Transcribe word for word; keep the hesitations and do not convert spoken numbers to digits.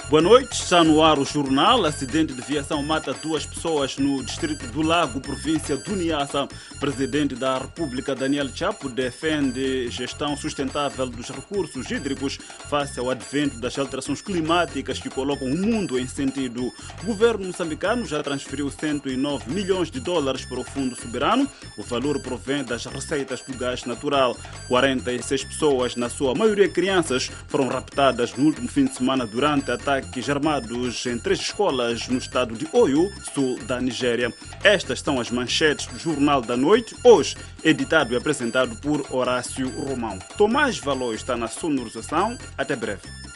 Boa noite, está no ar o jornal. Acidente de viação mata duas pessoas no distrito do Lago, província do Niassa. Presidente da República, Daniel Chapo, defende gestão sustentável dos recursos hídricos face ao advento das alterações climáticas que colocam o mundo em sentido. O governo moçambicano já transferiu cento e nove milhões de dólares para o Fundo Soberano. O valor provém das receitas do gás natural. quarenta e seis pessoas, na sua maioria crianças, foram raptadas no último fim de semana durante ataques armados em três escolas no estado de Oyo, sul da Nigéria. Estas são as manchetes do Jornal da Noite, hoje editado e apresentado por Horácio Romão. Tomás Valor está na sonorização. Até breve.